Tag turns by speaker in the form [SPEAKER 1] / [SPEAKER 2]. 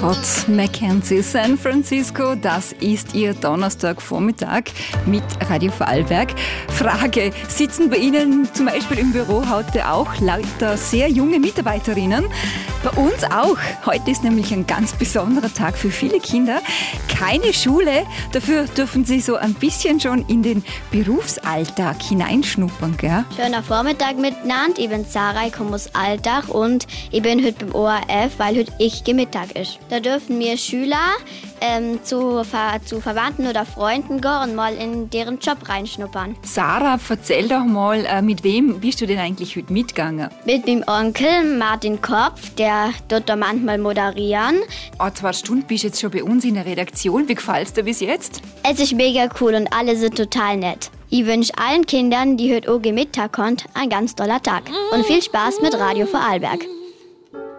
[SPEAKER 1] Scott McKenzie, San Francisco, das ist Ihr Donnerstagvormittag mit Radio Vorarlberg. Frage, sitzen bei Ihnen zum Beispiel im Büro heute auch lauter sehr junge Mitarbeiterinnen? Bei uns auch. Heute ist nämlich ein ganz besonderer Tag für viele Kinder. Keine Schule, dafür dürfen sie so ein bisschen schon in den Berufsalltag hineinschnuppern, gell?
[SPEAKER 2] Schöner Vormittag miteinander. Ich bin Sarah, ich komme aus Altach und ich bin heute beim ORF, weil heute Mittag ist. Da dürfen wir Schüler zu Verwandten oder Freunden gehen und mal in deren Job reinschnuppern.
[SPEAKER 1] Sarah, erzähl doch mal, mit wem bist du denn eigentlich heute mitgegangen?
[SPEAKER 2] Mit meinem Onkel Martin Kopf, der dort da manchmal moderieren.
[SPEAKER 1] 2 Stunden bist du jetzt schon bei uns in der Redaktion. Wie gefällt's dir bis jetzt?
[SPEAKER 2] Es ist mega cool und alle sind total nett. Ich wünsche allen Kindern, die heute Mittag kommen, einen ganz toller Tag. Und viel Spaß mit Radio Vorarlberg.